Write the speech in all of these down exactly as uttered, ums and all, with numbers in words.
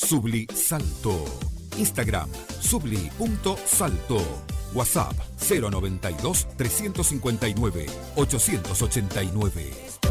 Subli Salto. Instagram, subli punto salto. WhatsApp cero noventa y dos, trescientos cincuenta y nueve, ochocientos ochenta y nueve.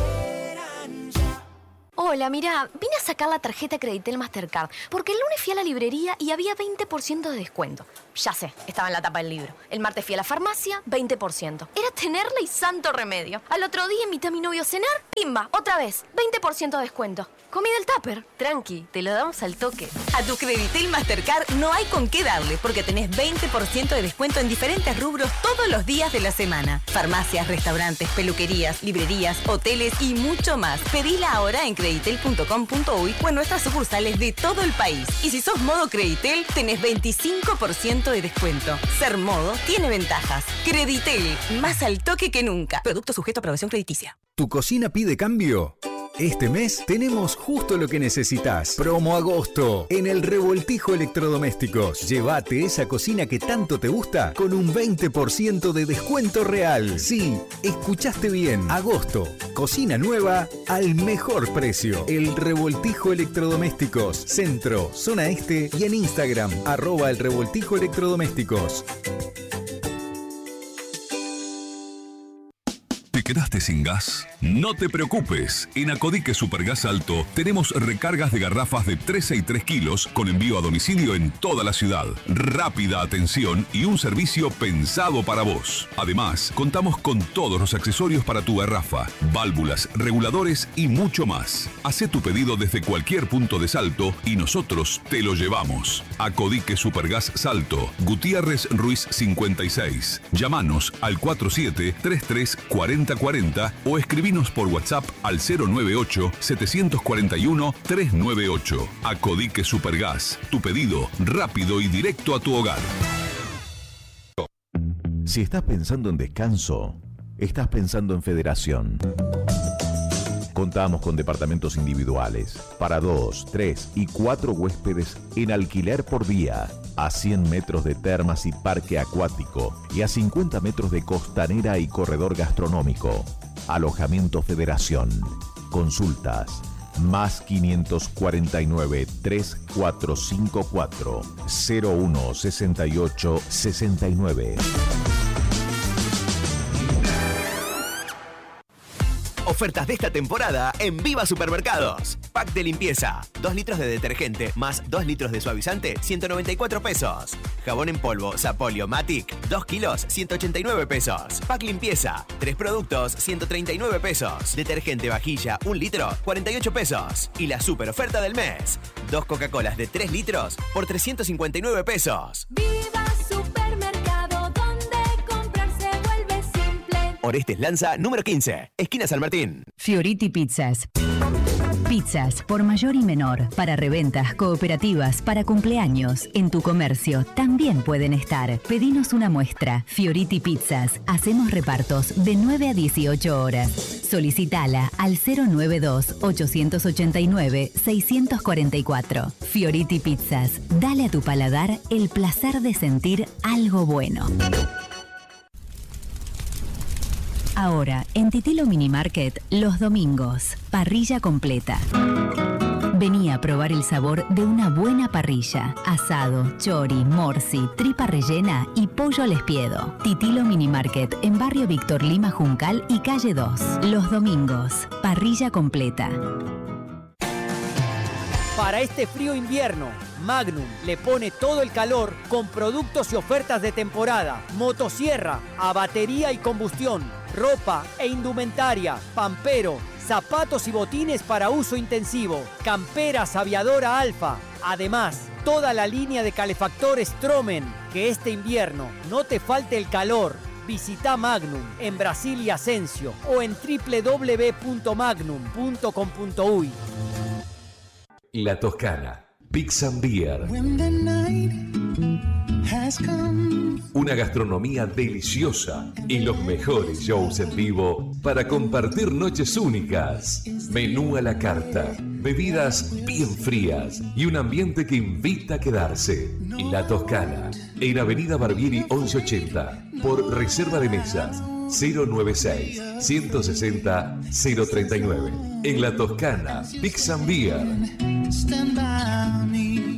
Hola, mira, vine a sacar la tarjeta Creditel Mastercard porque el lunes fui a la librería y había veinte por ciento de descuento. Ya sé, estaba en la tapa del libro. El martes fui a la farmacia, veinte por ciento. Era tenerla y santo remedio. Al otro día invité a mi novio a cenar, pimba, otra vez, veinte por ciento de descuento. Comí del tupper. Tranqui, te lo damos al toque. A tu Creditel Mastercard no hay con qué darle porque tenés veinte por ciento de descuento en diferentes rubros todos los días de la semana. Farmacias, restaurantes, peluquerías, librerías, hoteles y mucho más. Pedila ahora en creditel punto com punto uy o en nuestras sucursales de todo el país. Y si sos modo Creditel, tenés veinticinco por ciento de descuento. Ser modo tiene ventajas. Creditel, más al toque que nunca. Producto sujeto a aprobación crediticia. ¿Tu cocina pide cambio? Este mes tenemos justo lo que necesitas. Promo agosto en el Revoltijo Electrodomésticos. Llévate esa cocina que tanto te gusta con un veinte por ciento de descuento real. Sí, escuchaste bien. Agosto. Cocina nueva al mejor precio. El Revoltijo Electrodomésticos. Centro, zona este y en Instagram, arroba el Revoltijo Electrodomésticos. ¿Te quedaste sin gas? No te preocupes. En Acodique Supergas Salto tenemos recargas de garrafas de trece y tres kilos con envío a domicilio en toda la ciudad. Rápida atención y un servicio pensado para vos. Además, contamos con todos los accesorios para tu garrafa, válvulas, reguladores y mucho más. Hacé tu pedido desde cualquier punto de Salto y nosotros te lo llevamos. Acodique Supergas Salto, Gutiérrez Ruiz cincuenta y seis. Llámanos al cuatro siete tres tres cuarenta cuarenta o escribinos por WhatsApp al cero nueve ocho, siete cuatro uno, tres nueve ocho. Acodique Supergas, tu pedido rápido y directo a tu hogar. Si estás pensando en descanso, estás pensando en Federación. Contamos con departamentos individuales para dos, tres y cuatro huéspedes en alquiler por día, a cien metros de termas y parque acuático y a cincuenta metros de costanera y corredor gastronómico. Alojamiento Federación. Consultas más quinientos cuarenta y nueve, tres cuatro cinco cuatro, cero uno sesenta y ocho sesenta y nueve. Ofertas de esta temporada en Viva Supermercados. Pack de limpieza, dos litros de detergente más dos litros de suavizante, ciento noventa y cuatro pesos. Jabón en polvo Sapolio Matic, dos kilos, ciento ochenta y nueve pesos. Pack limpieza, tres productos, ciento treinta y nueve pesos. Detergente vajilla, un litro, cuarenta y ocho pesos. Y la super oferta del mes, dos Coca-Colas de tres litros por trescientos cincuenta y nueve pesos. Viva Supermercado, donde comprar se vuelve simple. Orestes Lanza, número quince, esquina San Martín. Fioriti Pizzas. Pizzas por mayor y menor, para reventas, cooperativas, para cumpleaños. En tu comercio también pueden estar. Pedinos una muestra. Fioriti Pizzas. Hacemos repartos de nueve a dieciocho horas. Solicitala al cero nueve dos, ocho ocho nueve, seis cuatro cuatro. Fioriti Pizzas. Dale a tu paladar el placer de sentir algo bueno. Ahora, en Titilo Mini Market, los domingos, parrilla completa. Vení a probar el sabor de una buena parrilla. Asado, chori, morsi, tripa rellena y pollo al espiedo. Titilo Mini Market, en Barrio Víctor Lima Juncal y Calle dos. Los domingos, parrilla completa. Para este frío invierno, Magnum le pone todo el calor con productos y ofertas de temporada. Motosierra, a batería y combustión, ropa e indumentaria, pampero, zapatos y botines para uso intensivo, camperas Aviadora Alfa. Además, toda la línea de calefactores Stromen. Que este invierno no te falte el calor. Visita Magnum en Brasil y Asensio o en doble u doble u doble u punto magnum punto com punto uy. La Toscana, Pizza and Beer. Una gastronomía deliciosa y los mejores shows en vivo para compartir noches únicas. Menú a la carta, bebidas bien frías y un ambiente que invita a quedarse. La Toscana, en Avenida Barbieri once ochenta, por reserva de mesas cero noventa y seis, ciento sesenta, cero treinta y nueve. En La Toscana, Pizza and Beer.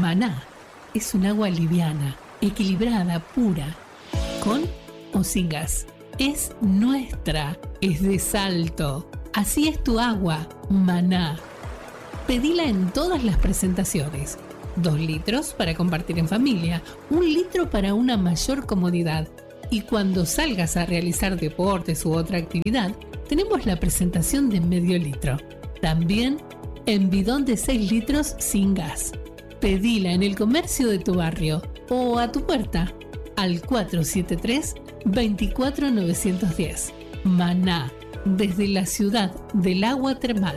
Maná es un agua liviana, equilibrada, pura, con o sin gas. Es nuestra, es de Salto. Así es tu agua, Maná. Pedila en todas las presentaciones. Dos litros para compartir en familia, un litro para una mayor comodidad. Y cuando salgas a realizar deportes u otra actividad, tenemos la presentación de medio litro. También en bidón de seis litros sin gas. Pedila en el comercio de tu barrio o a tu puerta al cuatro siete tres, dos cuatro nueve uno cero. Maná, desde la ciudad del agua termal.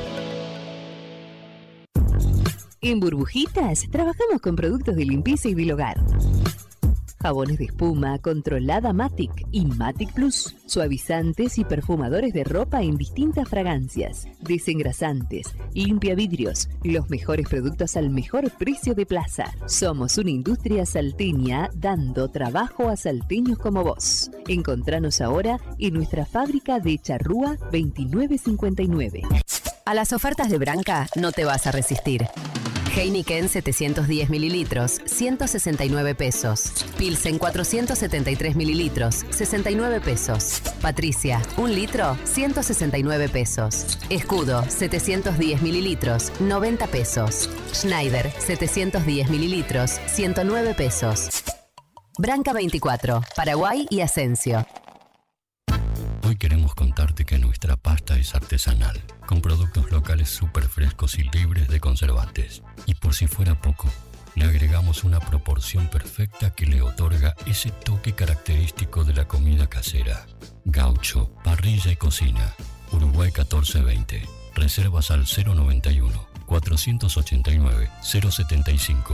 En Burbujitas trabajamos con productos de limpieza y del hogar. Jabones de espuma, controlada Matic y Matic Plus. Suavizantes y perfumadores de ropa en distintas fragancias. Desengrasantes, limpia vidrios. Los mejores productos al mejor precio de plaza. Somos una industria salteña dando trabajo a salteños como vos. Encontranos ahora en nuestra fábrica de Charrúa veintinueve cincuenta y nueve. A las ofertas de Branca no te vas a resistir. Heineken setecientos diez mililitros, ciento sesenta y nueve pesos. Pilsen cuatrocientos setenta y tres mililitros, sesenta y nueve pesos. Patricia, un litro, ciento sesenta y nueve pesos. Escudo, setecientos diez mililitros, noventa pesos. Schneider, setecientos diez mililitros, ciento nueve pesos. Branca veinticuatro, Paraguay y Asensio. Hoy queremos contarte que nuestra pasta es artesanal, con productos locales súper frescos y libres de conservantes. Y por si fuera poco, le agregamos una proporción perfecta que le otorga ese toque característico de la comida casera. Gaucho, parrilla y cocina. Uruguay catorce veinte. Reservas al cero noventa y uno, cuatrocientos ochenta y nueve, cero setenta y cinco.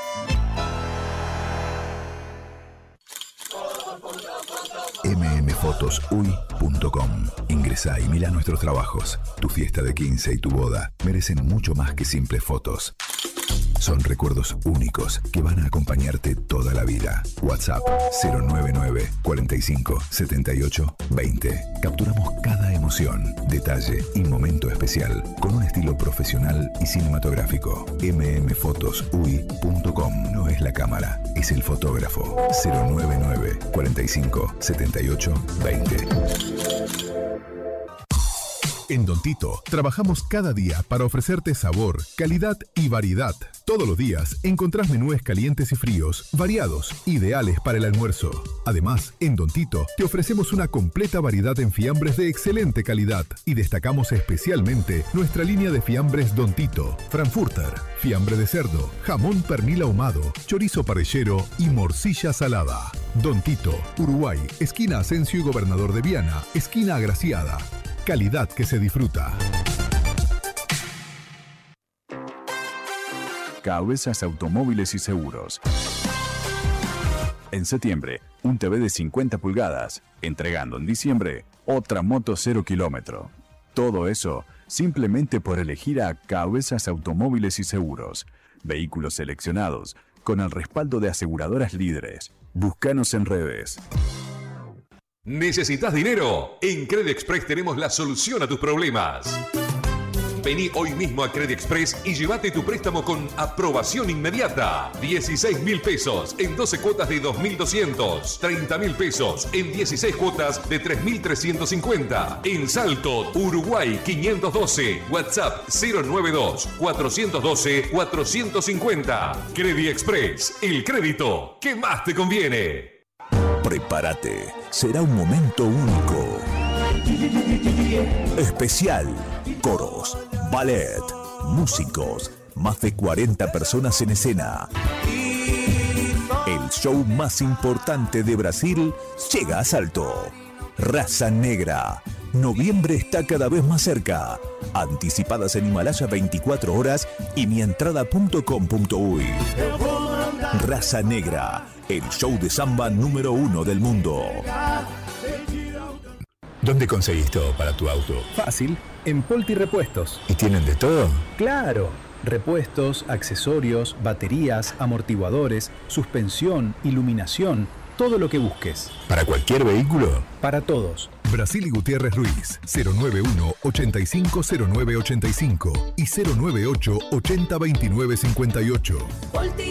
eme eme fotos uy punto com. Ingresá y mira nuestros trabajos. Tu fiesta de quince y tu boda merecen mucho más que simples fotos. Son recuerdos únicos que van a acompañarte toda la vida. WhatsApp cero noventa y nueve, cuarenta y cinco, setenta y ocho, veinte. Capturamos cada emoción, detalle y momento especial con un estilo profesional y cinematográfico. eme eme fotos uy punto com. No es la cámara, es el fotógrafo. cero noventa y nueve, cuarenta y cinco, setenta y ocho, veinte. En Don Tito trabajamos cada día para ofrecerte sabor, calidad y variedad. Todos los días encontrás menúes calientes y fríos, variados, ideales para el almuerzo. Además, en Don Tito te ofrecemos una completa variedad en fiambres de excelente calidad y destacamos especialmente nuestra línea de fiambres Don Tito, Frankfurter, fiambre de cerdo, jamón pernil ahumado, chorizo parrillero y morcilla salada. Don Tito, Uruguay, esquina Asensio y Gobernador de Viana, esquina Agraciada. Calidad que se disfruta. Cabezas Automóviles y Seguros. En septiembre, un T V de cincuenta pulgadas. Entregando en diciembre, otra moto cero kilómetro. Todo eso simplemente por elegir a Cabezas Automóviles y Seguros. Vehículos seleccionados con el respaldo de aseguradoras líderes. Búscanos en redes. ¿Necesitas dinero? En Credit Express tenemos la solución a tus problemas. Vení hoy mismo a Credit Express y llévate tu préstamo con aprobación inmediata. dieciséis mil pesos en doce cuotas de dos mil doscientos. treinta mil pesos en dieciséis cuotas de tres mil trescientos cincuenta. En Salto, Uruguay quinientos doce. WhatsApp cero noventa y dos, cuatrocientos doce, cuatrocientos cincuenta. Credit Express, el crédito que más te conviene. Prepárate, será un momento único. Especial, coros, ballet, músicos, más de cuarenta personas en escena. El show más importante de Brasil llega a Salto. Raza Negra. Noviembre está cada vez más cerca. Anticipadas en Himalaya veinticuatro horas y mientrada punto com punto uy. Raza Negra, el show de samba número uno del mundo. ¿Dónde conseguís todo para tu auto? Fácil, en Polti Repuestos. ¿Y tienen de todo? ¡Claro! Repuestos, accesorios, baterías, amortiguadores, suspensión, iluminación, todo lo que busques. ¿Para cualquier vehículo? Para todos. Brasil y Gutiérrez Ruiz, cero nueve uno, ochenta y cinco cero nueve ochenta y cinco y cero nueve ocho, ochenta veintinueve cincuenta y ocho.